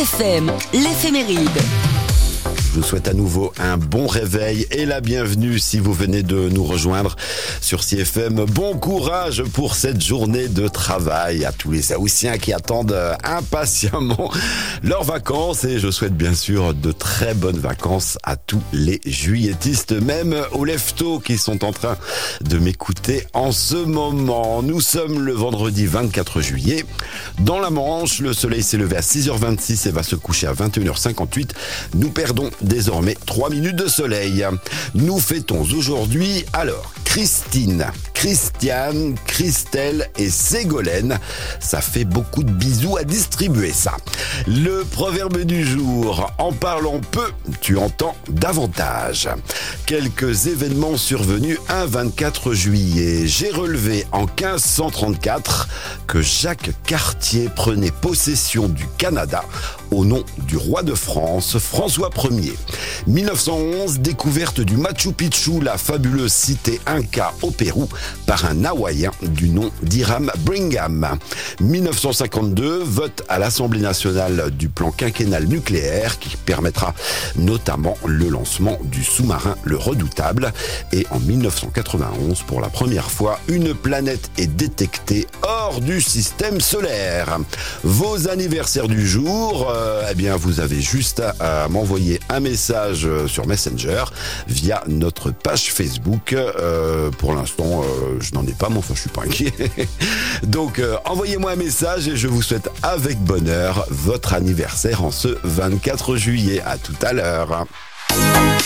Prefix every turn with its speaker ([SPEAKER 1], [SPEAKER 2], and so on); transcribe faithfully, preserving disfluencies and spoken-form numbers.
[SPEAKER 1] F M, l'éphéméride.
[SPEAKER 2] Je vous souhaite à nouveau un bon réveil et la bienvenue si vous venez de nous rejoindre sur C F M. Bon courage pour cette journée de travail à tous les Haussiens qui attendent impatiemment leurs vacances et je souhaite bien sûr de très bonnes vacances à tous les juilletistes, même aux leftos qui sont en train de m'écouter en ce moment. Nous sommes le vendredi vingt-quatre juillet. Dans la Manche, le soleil s'est levé à six heures vingt-six et va se coucher à vingt et une heures cinquante-huit. Nous perdons désormais trois minutes de soleil. Nous fêtons aujourd'hui alors Christine, Christiane, Christelle et Ségolène. Ça fait beaucoup de bisous à distribuer ça. Le proverbe du jour, en parlant peu, tu entends davantage. Quelques événements survenus un vingt-quatre juillet. J'ai relevé en quinze cent trente-quatre que Jacques Cartier prenait possession du Canada au nom du roi de France, François Ier. mille neuf cent onze, découverte du Machu Picchu, la fabuleuse cité Inca au Pérou, par un Hawaïen du nom d'Hiram Brigham. mille neuf cent cinquante-deux, vote à l'Assemblée nationale du plan quinquennal nucléaire qui permettra notamment le lancement du sous-marin Le Redoutable. Et en mille neuf cent quatre-vingt-onze, pour la première fois, une planète est détectée hors du système solaire. Vos anniversaires du jour, euh, eh bien vous avez juste à, à m'envoyer un message sur Messenger via notre page Facebook. Euh, pour l'instant, euh, je n'en ai pas, mais enfin je suis pas inquiet. Donc euh, envoyez-moi un message et je vous souhaite avec bonheur votre anniversaire en ce vingt-quatre juillet. À tout à l'heure.